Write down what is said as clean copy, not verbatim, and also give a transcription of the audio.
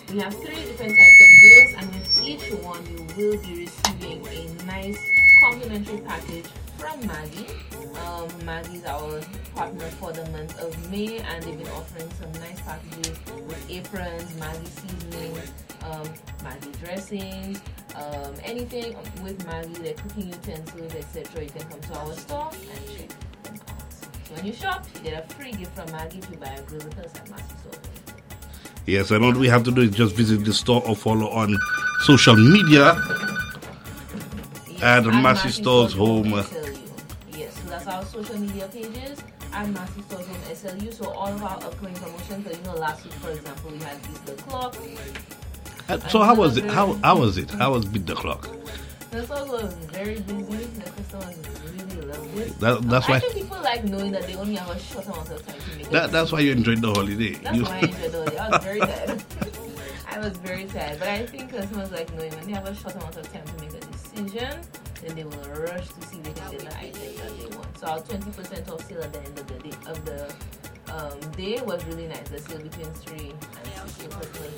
We have 3 different types of grills, and with each one you will be receiving a nice complimentary package from Maggie. Maggie is our partner for the month of May, and they've been offering some nice packages with aprons, Maggie seasonings, Maggie dressings, anything with Maggie, their cooking utensils, etc. You can come to our store and check them out. So when you shop, you get a free gift from Maggie if you buy a grill with us at Massey Store. Yes, and all we have to do is just visit the store or follow on social media at Massey Stores Home. Yes, so that's our social media pages at Massey Stores Home SLU. So all of our upcoming promotions, so last week, for example, we had Beat the Clock. So how was it? How was it? How was Beat the Clock? The store was very busy. The customers really loved it. That's why. I think people like knowing that they only have a short amount of time to make it. That's why you enjoyed the holiday. That's why I enjoyed the holiday. I was very tired. I was very tired. But I think customers like knowing when they have a short amount of time to make a decision, then they will rush to see if they can get the items that they want. So our 20% off sale at the end of the day was really nice. The sale between 3 and 6